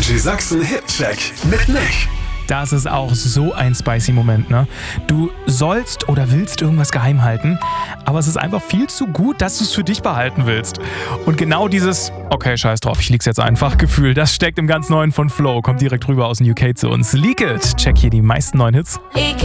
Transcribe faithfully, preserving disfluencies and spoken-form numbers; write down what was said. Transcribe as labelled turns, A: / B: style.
A: Energy Sachsen Hit-Check mit Nick.
B: Das ist auch so ein spicy Moment, ne? Du sollst oder willst irgendwas geheim halten, aber es ist einfach viel zu gut, dass du es für dich behalten willst. Und genau dieses, okay, scheiß drauf, ich leg's jetzt einfach, Gefühl, das steckt im ganz Neuen von Flow, kommt direkt rüber aus dem U K zu uns. Leak It, check hier die meisten neuen Hits.